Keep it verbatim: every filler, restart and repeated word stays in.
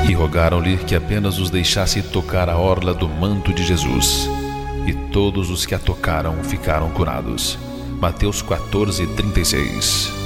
e rogaram-lhe que apenas os deixasse tocar a orla do manto de Jesus. E todos os que a tocaram ficaram curados. Mateus quatorze, trinta e seis.